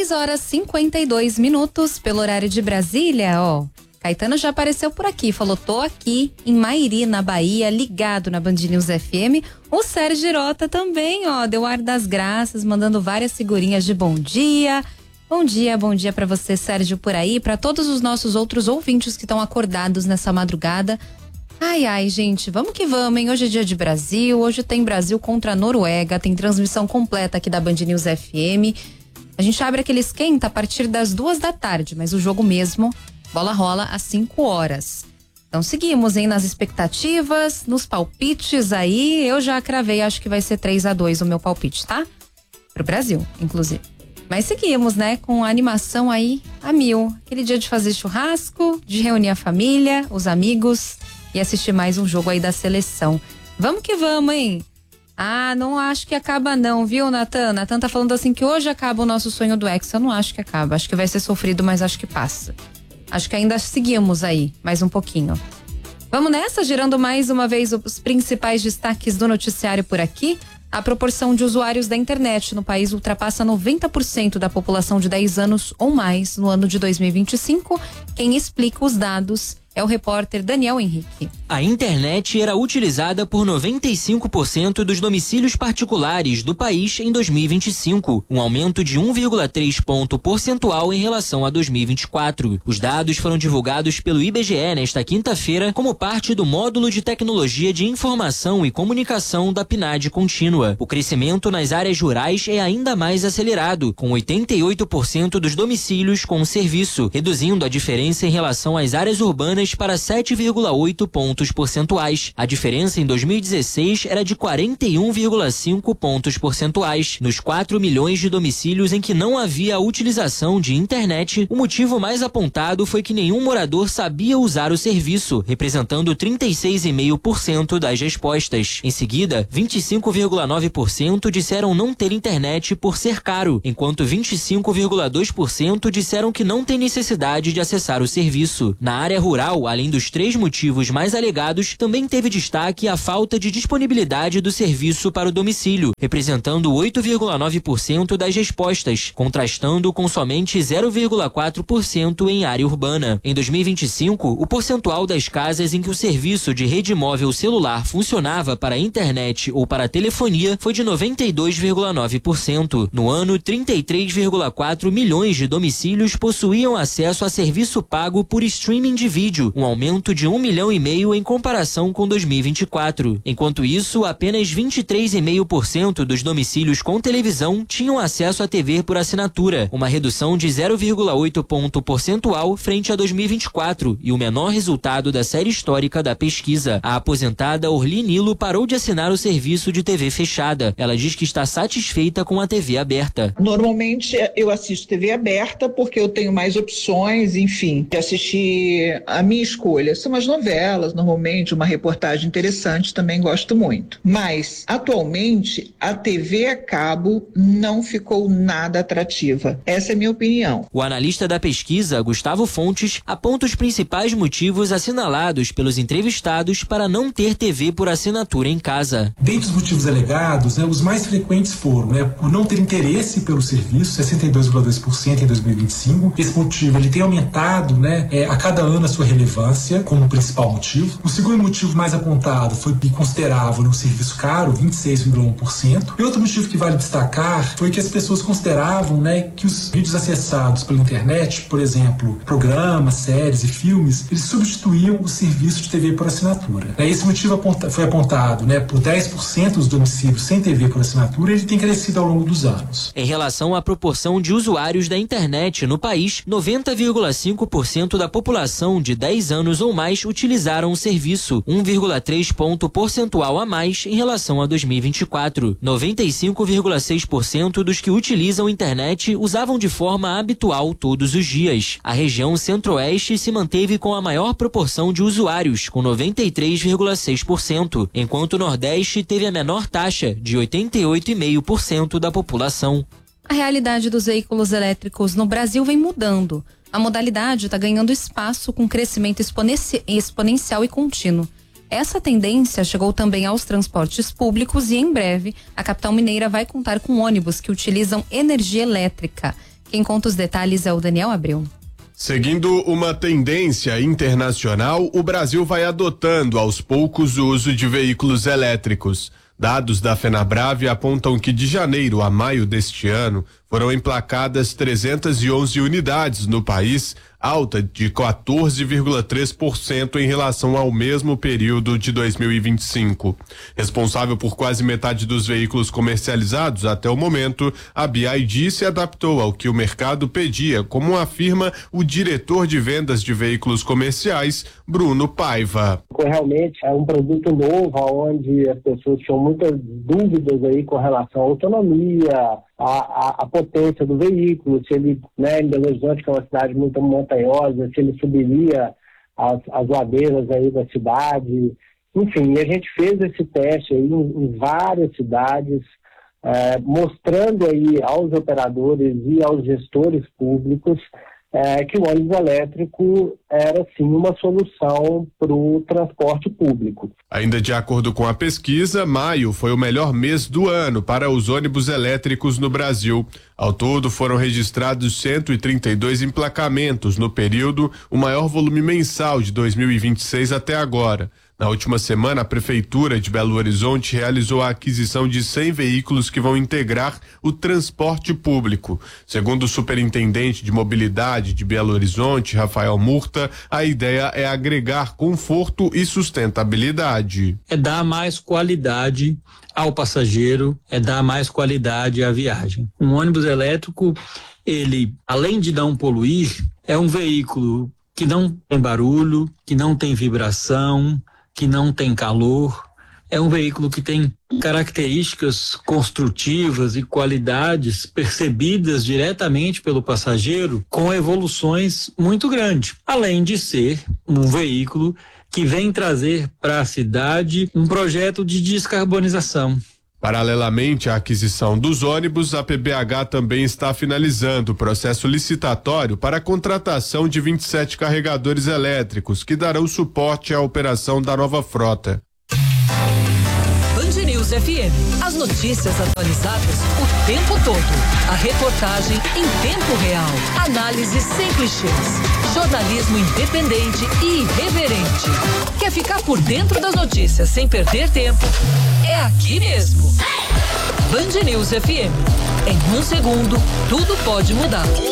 6h52 pelo horário de Brasília, ó. Caetano já apareceu por aqui, falou, tô aqui em Mairi, na Bahia, ligado na Band News FM. O Sérgio Girota também, ó, deu ar das graças, mandando várias figurinhas de bom dia. Bom dia pra você, Sérgio, por aí, pra todos os nossos outros ouvintes que estão acordados nessa madrugada. Ai, gente, vamos que vamos, hein? Hoje é dia de Brasil, hoje tem Brasil contra a Noruega, tem transmissão completa aqui da Band News FM. A gente abre aquele esquenta a partir das 2h, mas o jogo mesmo, bola rola às 5h. Então seguimos, hein, nas expectativas, nos palpites aí, eu já cravei, acho que vai ser 3-2 o meu palpite, tá? Pro Brasil, inclusive. Mas seguimos, né, com a animação aí a mil. Aquele dia de fazer churrasco, de reunir a família, os amigos e assistir mais um jogo aí da seleção. Vamos que vamos, hein? Ah, não acho que acaba não, viu, Natan? Natan tá falando assim que hoje acaba o nosso sonho do Hexa. Eu não acho que acaba, acho que vai ser sofrido, mas acho que passa. Acho que ainda seguimos aí, mais um pouquinho. Vamos nessa, girando mais uma vez os principais destaques do noticiário por aqui. A proporção de usuários da internet no país ultrapassa 90% da população de 10 anos ou mais no ano de 2025. Quem explica os dados é o repórter Daniel Henrique. A internet era utilizada por 95% dos domicílios particulares do país em 2025, um aumento de 1,3 ponto percentual em relação a 2024. Os dados foram divulgados pelo IBGE nesta quinta-feira como parte do módulo de tecnologia de informação e comunicação da PNAD contínua. O crescimento nas áreas rurais é ainda mais acelerado, com 88% dos domicílios com serviço, reduzindo a diferença em relação às áreas urbanas para 7,8 pontos percentuais. A diferença em 2016 era de 41,5 pontos percentuais. Nos 4 milhões de domicílios em que não havia a utilização de internet, o motivo mais apontado foi que nenhum morador sabia usar o serviço, representando 36,5% das respostas. Em seguida, 25,9% disseram não ter internet por ser caro, enquanto 25,2% disseram que não tem necessidade de acessar o serviço. Na área rural, além dos 3 motivos mais alegados, também teve destaque a falta de disponibilidade do serviço para o domicílio, representando 8,9% das respostas, contrastando com somente 0,4% em área urbana. Em 2025, o percentual das casas em que o serviço de rede móvel celular funcionava para a internet ou para a telefonia foi de 92,9%. No ano, 33,4 milhões de domicílios possuíam acesso a serviço pago por streaming de vídeo, um aumento de 1,5 milhão em comparação com 2024. Enquanto isso, apenas 23,5% dos domicílios com televisão tinham acesso à TV por assinatura, uma redução de 0,8 ponto percentual frente a 2024 e o menor resultado da série histórica da pesquisa. A aposentada Orli Nilo parou de assinar o serviço de TV fechada. Ela diz que está satisfeita com a TV aberta. Normalmente eu assisto TV aberta porque eu tenho mais opções, enfim, de assistir a minha escolha. São as novelas, normalmente, uma reportagem interessante, também gosto muito. Mas, atualmente, a TV a cabo não ficou nada atrativa. Essa é a minha opinião. O analista da pesquisa, Gustavo Fontes, aponta os principais motivos assinalados pelos entrevistados para não ter TV por assinatura em casa. Dentre os motivos alegados, os mais frequentes foram, por não ter interesse pelo serviço, 62,2% em 2025. Esse motivo ele tem aumentado, a cada ano a sua relevância como principal motivo. O segundo motivo mais apontado foi que consideravam um serviço caro, 26,1%. E outro motivo que vale destacar foi que as pessoas consideravam, que os vídeos acessados pela internet, por exemplo, programas, séries e filmes, eles substituíam o serviço de TV por assinatura. Esse motivo foi apontado, por 10% dos domicílios sem TV por assinatura, ele tem crescido ao longo dos anos. Em relação à proporção de usuários da internet no país, 90,5% da população de 10 anos ou mais utilizaram o serviço, 1,3 ponto percentual a mais em relação a 2024. 95,6% dos que utilizam a internet usavam de forma habitual todos os dias. A região Centro-Oeste se manteve com a maior proporção de usuários, com 93,6%, enquanto o Nordeste teve a menor taxa, de 88,5% da população. A realidade dos veículos elétricos no Brasil vem mudando. A modalidade está ganhando espaço com crescimento exponencial e contínuo. Essa tendência chegou também aos transportes públicos e, em breve, a capital mineira vai contar com ônibus que utilizam energia elétrica. Quem conta os detalhes é o Daniel Abreu. Seguindo uma tendência internacional, o Brasil vai adotando aos poucos o uso de veículos elétricos. Dados da FenaBrave apontam que de janeiro a maio deste ano foram emplacadas 311 unidades no país, alta de 14,3% em relação ao mesmo período de 2025. Responsável por quase metade dos veículos comercializados até o momento, a BYD se adaptou ao que o mercado pedia, como afirma o diretor de vendas de veículos comerciais, Bruno Paiva. Realmente é um produto novo, onde as pessoas tinham muitas dúvidas aí com relação à autonomia, a potência do veículo, se ele, em Belo Horizonte, que é uma cidade muito montanhosa, se ele subiria as ladeiras aí da cidade. Enfim, a gente fez esse teste aí em várias cidades, mostrando aí aos operadores e aos gestores públicos que o ônibus elétrico era sim uma solução para o transporte público. Ainda de acordo com a pesquisa, maio foi o melhor mês do ano para os ônibus elétricos no Brasil. Ao todo foram registrados 132 emplacamentos no período, o maior volume mensal de 2026 até agora. Na última semana, a Prefeitura de Belo Horizonte realizou a aquisição de 100 veículos que vão integrar o transporte público. Segundo o superintendente de mobilidade de Belo Horizonte, Rafael Murta, a ideia é agregar conforto e sustentabilidade. É dar mais qualidade ao passageiro, é dar mais qualidade à viagem. Um ônibus elétrico, ele, além de não poluir, é um veículo que não tem barulho, que não tem vibração, que não tem calor, é um veículo que tem características construtivas e qualidades percebidas diretamente pelo passageiro com evoluções muito grandes, além de ser um veículo que vem trazer para a cidade um projeto de descarbonização. Paralelamente à aquisição dos ônibus, a PBH também está finalizando o processo licitatório para a contratação de 27 carregadores elétricos que darão suporte à operação da nova frota. Band News FM. As notícias atualizadas o tempo todo. A reportagem em tempo real. Análise sem clichês. Jornalismo independente e irreverente. Quer ficar por dentro das notícias sem perder tempo? É aqui mesmo. Band News FM. Em um segundo, tudo pode mudar.